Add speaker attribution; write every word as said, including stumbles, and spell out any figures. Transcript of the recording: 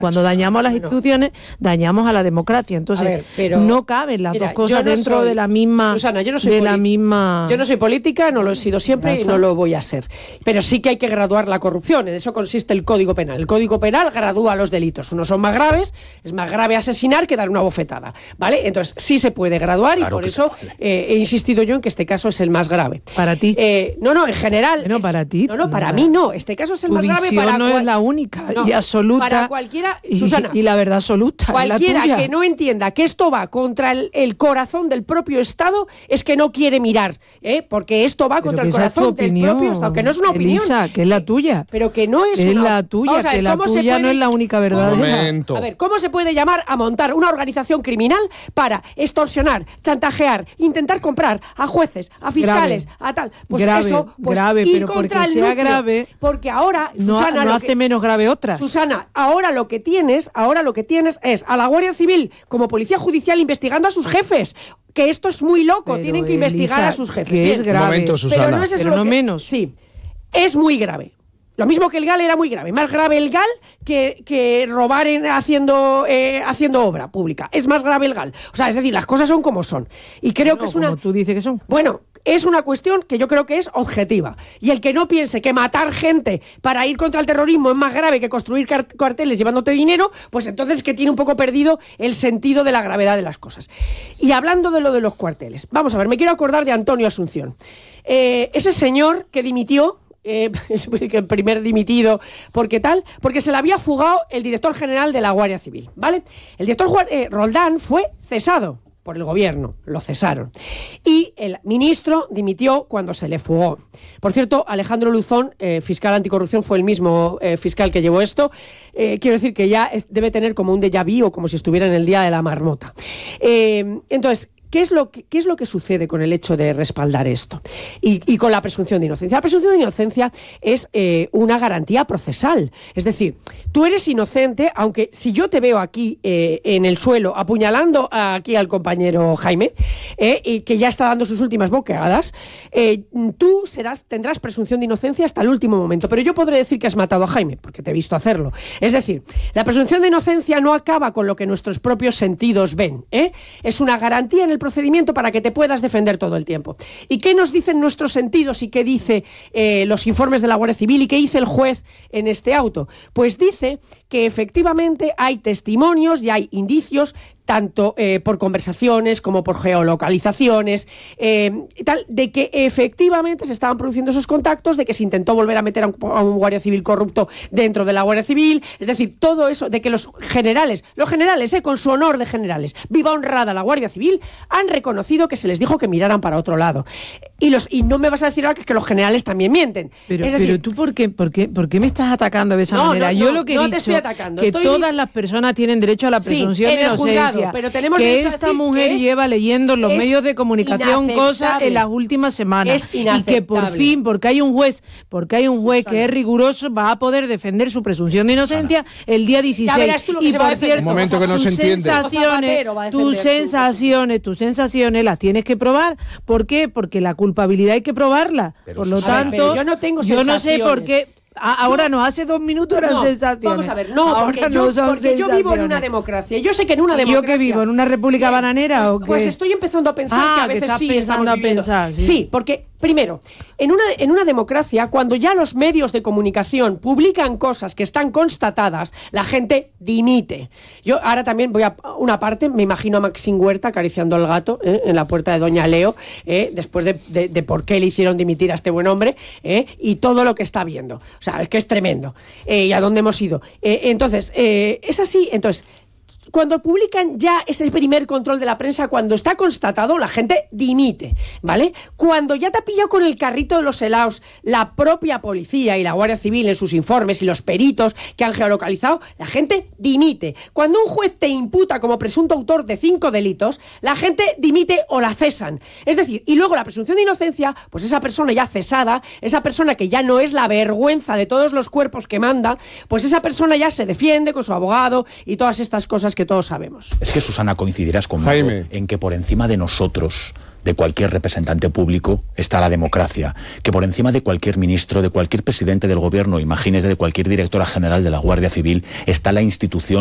Speaker 1: Cuando dañamos las instituciones, dañamos a la democracia. Entonces, ver, pero, no caben las mira, dos cosas no dentro soy, de la misma...
Speaker 2: Susana, yo no soy
Speaker 1: de la misma...
Speaker 2: Yo no soy política, no lo he sido siempre y no lo voy a ser. Pero sí que hay que graduar la corrupción. En eso consiste el Código Penal. El Código Penal gradúa los delitos. Unos son más graves, es más grave asesinar que dar una bofetada, ¿vale? Entonces, sí se puede graduar claro y por eso eh, he insistido yo en que este caso es el más grave.
Speaker 1: ¿Para ti?
Speaker 2: Eh, no, no, en general...
Speaker 1: No,
Speaker 2: es,
Speaker 1: para ti.
Speaker 2: No, no, para no, mí no. Este caso es el más grave para...
Speaker 1: no es la única
Speaker 2: no,
Speaker 1: y absoluta.
Speaker 2: Para cualquiera...
Speaker 1: Y,
Speaker 2: Susana,
Speaker 1: y la verdad absoluta.
Speaker 2: Cualquiera
Speaker 1: la
Speaker 2: que no entienda que esto va contra el, el corazón del propio Estado es que no quiere mirar, ¿eh? Porque esto va contra el corazón del
Speaker 1: opinión,
Speaker 2: propio Estado, que no es una opinión.
Speaker 1: Elisa, que es la tuya.
Speaker 2: Pero que no es,
Speaker 1: es
Speaker 2: una...
Speaker 1: la tuya, ver, que la tuya puede... no es la única verdad.
Speaker 2: A ver, ¿cómo se puede llamar a montar una organización criminal para extorsionar, chantajear, intentar comprar a jueces, a fiscales,
Speaker 1: grave,
Speaker 2: a tal? Pues
Speaker 1: grave,
Speaker 2: eso, pues
Speaker 1: grave,
Speaker 2: ir
Speaker 1: pero
Speaker 2: contra
Speaker 1: porque
Speaker 2: el
Speaker 1: sea
Speaker 2: núcleo,
Speaker 1: grave,
Speaker 2: porque ahora,
Speaker 1: no,
Speaker 2: Susana,
Speaker 1: no hace
Speaker 2: que,
Speaker 1: menos grave otras.
Speaker 2: Susana, ahora lo que tienes, ahora lo que tienes es a la Guardia Civil como policía judicial investigando a sus jefes. Que esto es muy loco,
Speaker 1: pero
Speaker 2: tienen que
Speaker 1: Elisa,
Speaker 2: investigar a sus jefes.
Speaker 1: Que
Speaker 2: Bien.
Speaker 1: es grave.
Speaker 3: Un momento, Susana.
Speaker 2: Pero no es eso
Speaker 1: pero no
Speaker 2: que,
Speaker 1: menos.
Speaker 2: Sí, es muy grave. Lo mismo que el G A L era muy grave. Más grave el G A L que, que robar en, haciendo, eh, haciendo obra pública. Es más grave el G A L. O sea, es decir, las cosas son como son. Y creo
Speaker 1: no,
Speaker 2: que es una...
Speaker 1: como tú dices que son.
Speaker 2: Bueno, es una cuestión que yo creo que es objetiva. Y el que no piense que matar gente para ir contra el terrorismo es más grave que construir cuarteles llevándote dinero, pues entonces que tiene un poco perdido el sentido de la gravedad de las cosas. Y hablando de lo de los cuarteles, vamos a ver, me quiero acordar de Antonio Asunción. Eh, ese señor que dimitió, Eh, el primer dimitido, porque tal, porque se le había fugado el director general de la Guardia Civil, ¿vale? El director Juan, eh, Roldán fue cesado por el gobierno, lo cesaron. Y el ministro dimitió cuando se le fugó. Por cierto, Alejandro Luzón, eh, fiscal anticorrupción, fue el mismo eh, fiscal que llevó esto. Eh, quiero decir que ya es, debe tener como un déjà vu o como si estuviera en el día de la marmota. Eh, entonces, ¿Qué es, lo que, ¿Qué es lo que sucede con el hecho de respaldar esto? Y, y con la presunción de inocencia. La presunción de inocencia es eh, una garantía procesal. Es decir, tú eres inocente, aunque si yo te veo aquí eh, en el suelo apuñalando aquí al compañero Jaime, eh, y que ya está dando sus últimas boqueadas, eh, tú serás, tendrás presunción de inocencia hasta el último momento. Pero yo podré decir que has matado a Jaime, porque te he visto hacerlo. Es decir, la presunción de inocencia no acaba con lo que nuestros propios sentidos ven, ¿eh? Es una garantía en el procedimiento para que te puedas defender todo el tiempo. ¿Y qué nos dicen nuestros sentidos y qué dice eh, los informes de la Guardia Civil y qué dice el juez en este auto? Pues dice que efectivamente hay testimonios y hay indicios tanto eh, por conversaciones como por geolocalizaciones, eh, y tal, de que efectivamente se estaban produciendo esos contactos, de que se intentó volver a meter a un, a un guardia civil corrupto dentro de la Guardia Civil, es decir, todo eso, de que los generales, los generales, eh, con su honor de generales, viva honrada la Guardia Civil, han reconocido que se les dijo que miraran para otro lado. Y, los, y no me vas a decir ahora que, que los generales también mienten.
Speaker 1: Pero,
Speaker 2: es decir,
Speaker 1: pero tú, ¿por qué, por, qué, ¿por qué me estás atacando de esa
Speaker 2: no,
Speaker 1: manera?
Speaker 2: No,
Speaker 1: Yo
Speaker 2: no,
Speaker 1: lo que he
Speaker 2: no
Speaker 1: dicho
Speaker 2: te estoy atacando.
Speaker 1: que
Speaker 2: Estoy
Speaker 1: todas las personas tienen derecho a la presunción
Speaker 2: sí,
Speaker 1: de inocencia.
Speaker 2: Juzgado, pero tenemos
Speaker 1: que
Speaker 2: esta
Speaker 1: mujer lleva leyendo en los medios de comunicación cosas en las últimas semanas y que por fin, porque hay un juez, porque hay un juez Susana. que es riguroso, va a poder defender su presunción de inocencia Susana. el día dieciséis. Y por cierto,
Speaker 3: un momento que no
Speaker 1: tus
Speaker 3: se entiende.
Speaker 1: sensaciones, tus sensaciones, tus sensaciones las tienes que probar. ¿Por qué? Porque la culpabilidad hay que probarla.
Speaker 3: Pero
Speaker 1: por lo
Speaker 3: Susana,
Speaker 1: tanto,
Speaker 2: ver, yo no tengo
Speaker 1: yo no sé por qué. Ahora no, hace dos minutos eran
Speaker 2: no,
Speaker 1: sensaciones.
Speaker 2: Vamos a ver, no,
Speaker 1: Ahora
Speaker 2: porque,
Speaker 1: no
Speaker 2: yo,
Speaker 1: son
Speaker 2: porque yo vivo en una democracia. Yo sé que en una democracia...
Speaker 1: ¿Yo qué vivo? ¿En una república
Speaker 2: Bien,
Speaker 1: bananera
Speaker 2: pues,
Speaker 1: o qué?
Speaker 2: Pues estoy empezando a pensar
Speaker 1: ah,
Speaker 2: que a veces
Speaker 1: que
Speaker 2: sí
Speaker 1: pensando
Speaker 2: estamos
Speaker 1: a
Speaker 2: viviendo.
Speaker 1: pensar, sí.
Speaker 2: sí, porque, primero, en una, en una democracia, cuando ya los medios de comunicación publican cosas que están constatadas, la gente dimite. Yo ahora también voy a una parte, me imagino a Maxine Huerta acariciando al gato ¿eh? en la puerta de Doña Leo, ¿eh? después de, de, de por qué le hicieron dimitir a este buen hombre ¿eh? y todo lo que está viendo. O sea, es que es tremendo. Eh, y a dónde hemos ido. Eh, entonces, eh, es así. Entonces, cuando publican ya ese primer control de la prensa, cuando está constatado, la gente dimite, ¿vale? Cuando ya te ha pillado con el carrito de los helados la propia policía y la Guardia Civil en sus informes y los peritos que han geolocalizado, la gente dimite. Cuando un juez te imputa como presunto autor de cinco delitos, la gente dimite o la cesan. Es decir, y luego la presunción de inocencia, pues esa persona ya cesada, esa persona que ya no es la vergüenza de todos los cuerpos que manda, pues esa persona ya se defiende con su abogado y todas estas cosas que todos sabemos.
Speaker 4: Es que, Susana, coincidirás conmigo Jaime. en que por encima de nosotros
Speaker 3: de cualquier representante público está la democracia, que por encima de cualquier ministro, de cualquier presidente del gobierno, imagínese de cualquier directora general de la Guardia Civil, está la institución